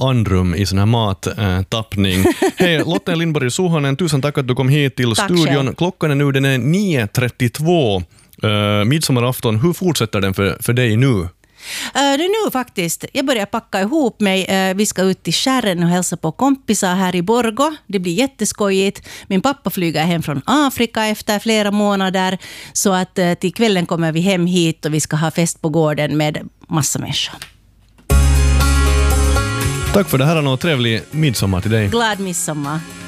andrum i sån här mattappning. Hej, Lotta Lindborg Suhonen, tusen tack att du kom hit till studion. Själv. Klockan är nu, den är 9.32. Midsommarafton, hur fortsätter den för dig nu? Det är nu faktiskt. Jag börjar packa ihop mig. Vi ska ut till Skärren och hälsa på kompisar här i Borgå. Det blir jätteskojigt. Min pappa flyger hem från Afrika efter flera månader. Så att till kvällen kommer vi hem hit och vi ska ha fest på gården med massa människor. Tack för det här och trevlig midsommar till dig. Glad midsommar.